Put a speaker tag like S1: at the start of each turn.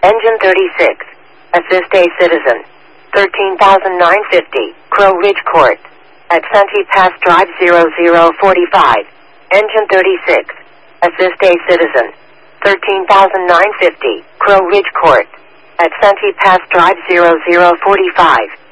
S1: Engine 36. Assist a citizen. 13,950. Crow Ridge Court. At Santee Pass Drive 0045. Engine 36. Assist a citizen. 13,950. Crow Ridge Court. At Santee Pass Drive 0045.